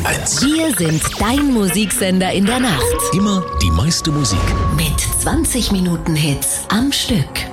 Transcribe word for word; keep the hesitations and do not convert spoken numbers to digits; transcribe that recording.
eins. Wir sind dein Musiksender in der Nacht. Immer die meiste Musik. Mit zwanzig Minuten Hits am Stück.